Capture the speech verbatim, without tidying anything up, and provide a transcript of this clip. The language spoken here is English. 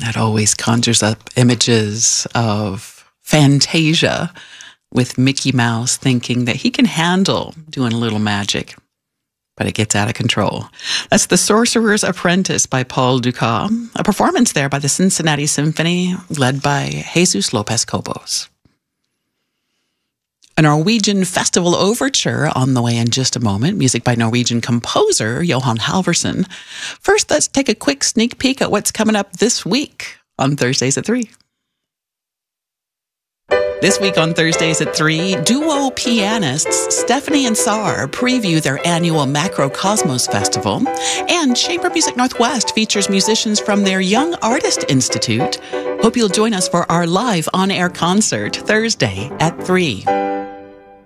That always conjures up images of Fantasia with Mickey Mouse thinking that he can handle doing a little magic, but it gets out of control. That's The Sorcerer's Apprentice by Paul Dukas, a performance there by the Cincinnati Symphony led by Jesus Lopez Cobos. A Norwegian festival overture on the way in just a moment, music by Norwegian composer Johan Halvorsen. First, let's take a quick sneak peek at what's coming up this week on Thursdays at three. This week on Thursdays at three, duo pianists Stephanie and Saar preview their annual Macrocosmos Festival, and Chamber Music Northwest features musicians from their Young Artist Institute. Hope you'll join us for our live on-air concert Thursday at three.